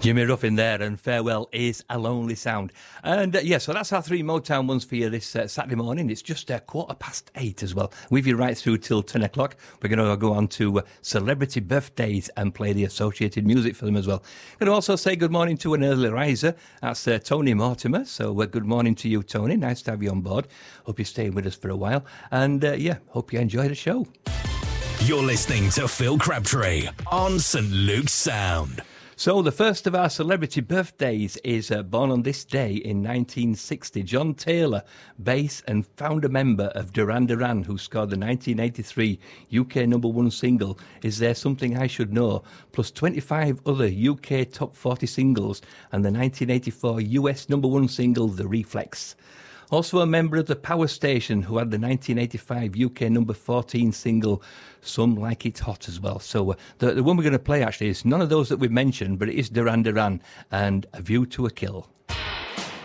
Jimmy Ruffin there, and Farewell is a Lonely Sound. And so that's our three Motown ones for you this Saturday morning. It's just 8:15 as well. With you right through till 10 o'clock. We're going to go on to celebrity birthdays and play the associated music for them as well. Going to also say good morning to an early riser. That's Tony Mortimer. So good morning to you, Tony. Nice to have you on board. Hope you're staying with us for a while. And hope you enjoy the show. You're listening to Phil Crabtree on St. Luke's Sound. So the first of our celebrity birthdays is born on this day in 1960. John Taylor, bass and founder member of Duran Duran, who scored the 1983 UK #1 single, Is There Something I Should Know, plus 25 other UK top 40 singles, and the 1984 US #1 single, The Reflex. Also a member of the Power Station, who had the 1985 UK #14 single, Some Like It Hot as well. So the one we're going to play actually is none of those that we've mentioned, but it is Duran Duran and A View to a Kill.